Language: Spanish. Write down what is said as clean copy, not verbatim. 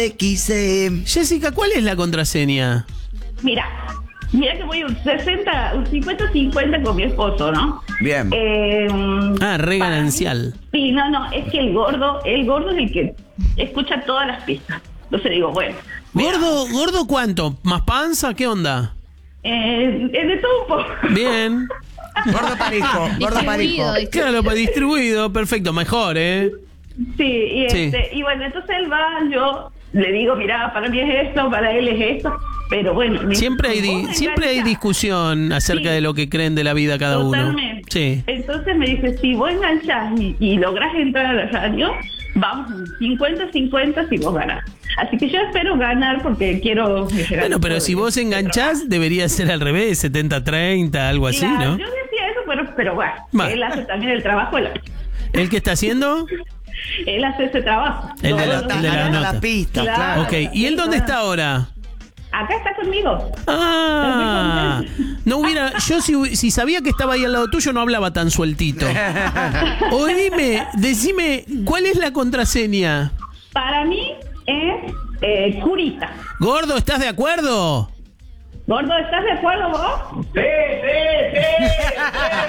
XM. Jessica, ¿cuál es la contraseña? Mira que voy un 50-50 con mi esposo, ¿no? Bien. Re ganancial. Sí, no, es que el gordo es el que escucha todas las pistas. Entonces digo, bueno. ¿Gordo cuánto? ¿Más panza? ¿Qué onda? Es de todo un poco. Bien. Gordo parejo. Claro, pues distribuido, perfecto, mejor, ¿eh? Sí, y bueno, entonces él va, yo le digo, mira, para mí es esto, para él es esto, pero bueno. Siempre hay discusión acerca de lo que creen de la vida cada Totalmente. uno. Sí. Entonces me dice, si vos enganchás y lográs entrar a la radio, vamos 50-50 si vos ganás. Así que yo espero ganar porque quiero... Bueno, pero si vos enganchás, debería ser al revés, 70-30, algo así, claro, ¿no? yo decía eso, pero bueno, él hace también el trabajo. ¿El qué está haciendo? Él hace ese trabajo. El de la nota. La pista, claro. Ok, ¿y él dónde está ahora? Acá está conmigo. No hubiera... Yo si sabía que estaba ahí al lado tuyo no hablaba tan sueltito. Oíme, decime, ¿cuál es la contraseña? Para mí es Curita. Gordo, ¿estás de acuerdo? Gordo, ¿estás de acuerdo vos? Sí.